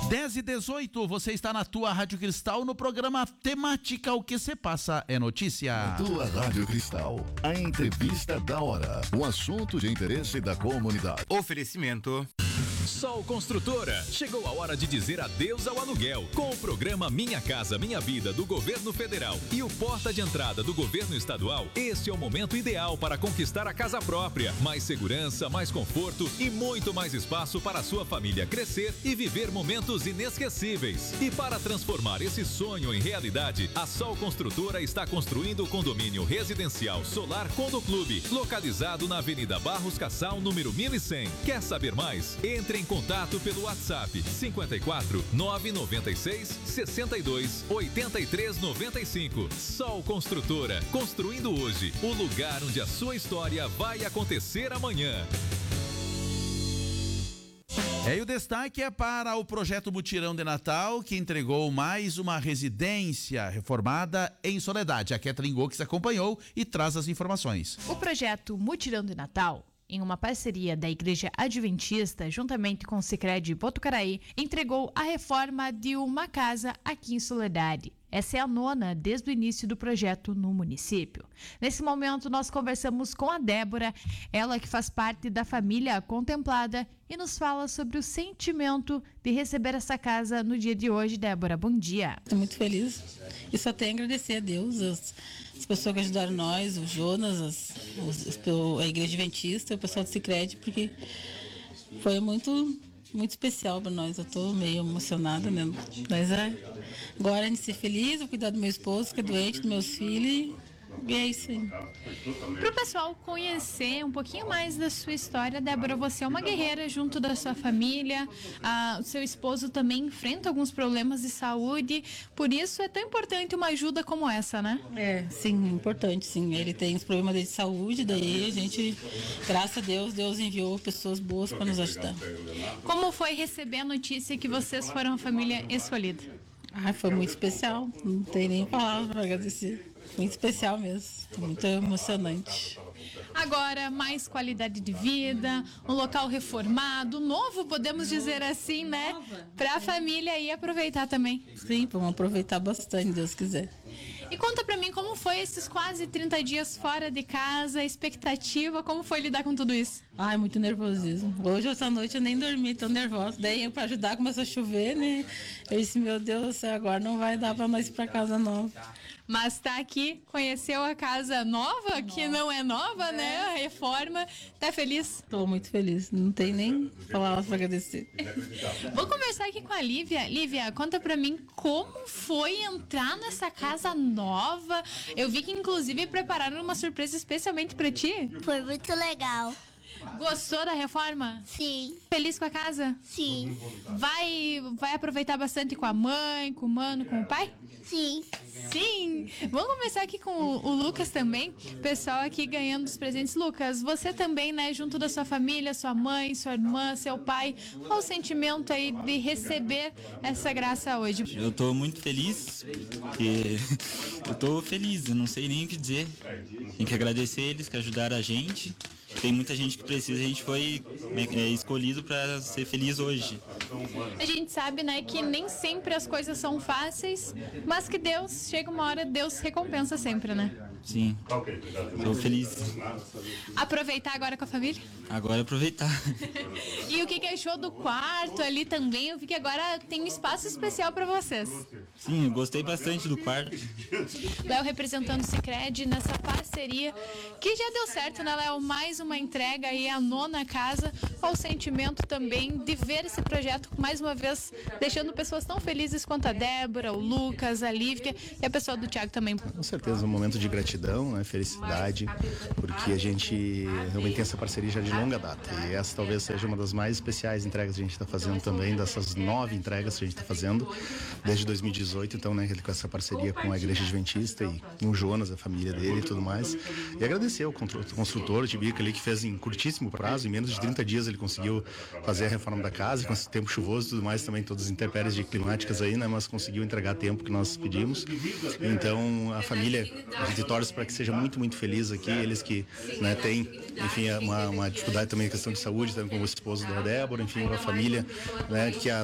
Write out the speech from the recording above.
10h18, você está na tua Rádio Cristal no programa Temática O Que Se Passa é Notícia. Tua Rádio Cristal, a entrevista da hora, o assunto de interesse da comunidade. Oferecimento Sol Construtora. Chegou a hora de dizer adeus ao aluguel. Com o programa Minha Casa Minha Vida do Governo Federal e o Porta de Entrada do Governo Estadual, este é o momento ideal para conquistar a casa própria. Mais segurança, mais conforto e muito mais espaço para a sua família crescer e viver momentos inesquecíveis. E para transformar esse sonho em realidade, a Sol Construtora está construindo o condomínio residencial Solar Condo Clube, localizado na Avenida Barros Cassal, número 1100. Quer saber mais? Entre em contato pelo WhatsApp 54 996 62 83 95. Sol Construtora, construindo hoje o lugar onde a sua história vai acontecer amanhã. E o destaque é para o projeto Mutirão de Natal, que entregou mais uma residência reformada em Soledade. A Kathleen Gox acompanhou e traz as informações. O projeto Mutirão de Natal, em uma parceria da Igreja Adventista, juntamente com o Sicredi Botucaraí, entregou a reforma de uma casa aqui em Soledade. Essa é a 9ª desde o início do projeto no município. Nesse momento, nós conversamos com a Débora, ela que faz parte da família contemplada, e nos fala sobre o sentimento de receber essa casa no dia de hoje. Débora, bom dia. Estou muito feliz e só tenho a agradecer a Deus, as pessoas que ajudaram nós, o Jonas, a Igreja Adventista, o pessoal do Sicredi, porque foi muito especial para nós. Eu estou meio emocionada, né? Mas agora a gente ser feliz, vou cuidar do meu esposo, que é doente, dos meus filhos, e é isso aí. Para o pessoal conhecer um pouquinho mais da sua história, Débora, você é uma guerreira junto da sua família, o seu esposo também enfrenta alguns problemas de saúde, por isso é tão importante uma ajuda como essa, né? Sim, importante, sim. Ele tem os problemas de saúde, daí a gente, graças a Deus, Deus enviou pessoas boas para nos ajudar. Como foi receber a notícia que vocês foram a família escolhida? Foi muito especial, não tem nem palavra para agradecer. Muito especial mesmo, muito emocionante. Agora, mais qualidade de vida, um local reformado, novo, podemos dizer assim, né? Para a família aí aproveitar também. Sim, vamos aproveitar bastante, Deus quiser. E conta pra mim como foi esses quase 30 dias fora de casa, a expectativa, como foi lidar com tudo isso? Muito nervosismo. Hoje, essa noite, eu nem dormi, tão nervosa. Daí, para ajudar, começou a chover, né? Eu disse, meu Deus do céu, agora não vai dar pra nós ir pra casa nova. Mas tá aqui, conheceu a casa nova, que não é nova, né? A reforma. Tá feliz? Tô muito feliz, não tem nem palavras pra agradecer. Vou conversar aqui com a Lívia. Lívia, conta pra mim como foi entrar nessa casa nova. Eu vi que inclusive prepararam uma surpresa especialmente pra ti. Foi muito legal. Gostou da reforma? Sim. Feliz com a casa? Sim. Vai aproveitar bastante com a mãe, com o mano, com o pai? Sim. Sim. Vamos começar aqui com o Lucas também. Pessoal aqui ganhando os presentes. Lucas, você também, né, junto da sua família, sua mãe, sua irmã, seu pai, qual o sentimento aí de receber essa graça hoje? Eu tô muito feliz, porque eu tô feliz, eu não sei nem o que dizer. Tem que agradecer eles que ajudaram a gente. Tem muita gente que precisa, a gente foi escolhido para ser feliz hoje. A gente sabe, né, que nem sempre as coisas são fáceis, mas que Deus, chega uma hora, Deus recompensa sempre, né? Sim, tô feliz. Aproveitar agora com a família? Agora aproveitar. E o que achou do quarto ali também? Eu vi que agora tem um espaço especial para vocês. Sim, eu gostei bastante do quarto. Léo representando o Sicredi nessa parceria que já deu certo, né, Léo? Mais uma entrega aí, a 9ª casa. Qual o sentimento também de ver esse projeto, mais uma vez, deixando pessoas tão felizes quanto a Débora, o Lucas, a Lívia e a pessoa do Thiago também? Com certeza, um momento de gratidão, né, felicidade, porque a gente realmente tem essa parceria já de longa data. E essa talvez seja uma das mais especiais entregas que a gente está fazendo também, dessas 9 entregas que a gente está fazendo desde 2018. Então, né, com essa parceria com a Igreja Adventista e o Jonas, a família dele e tudo mais. E agradecer ao construtor, o Tibica ali, que fez em curtíssimo prazo, em menos de 30 dias ele conseguiu fazer a reforma da casa, com esse tempo chuvoso e tudo mais, também todas as intempéries climáticas aí, né, mas conseguiu entregar a tempo que nós pedimos. Então, a família, a gente torce para que seja muito, muito feliz aqui, eles que, né, têm, enfim, uma dificuldade também em questão de saúde, também com o esposo da Débora, enfim, a família, né, que